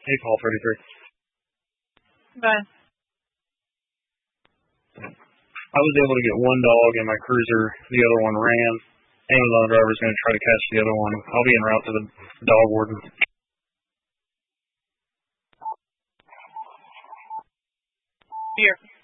Hey, Paul 33. Bye. I was able to get one dog in my cruiser. The other one ran. Amazon driver's going to try to catch the other one. I'll be en route to the dog warden. Here.